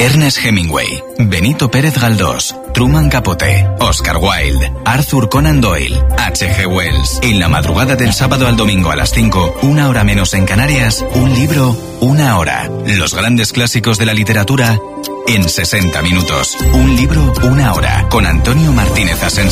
Ernest Hemingway, Benito Pérez Galdós, Truman Capote, Oscar Wilde, Arthur Conan Doyle, H.G. Wells. En la madrugada del sábado al domingo a las 5, 1 hora menos en Canarias, un libro, 1 hora. Los grandes clásicos de la literatura en 60 minutos. Un libro, 1 hora. Con Antonio Martínez Asensio.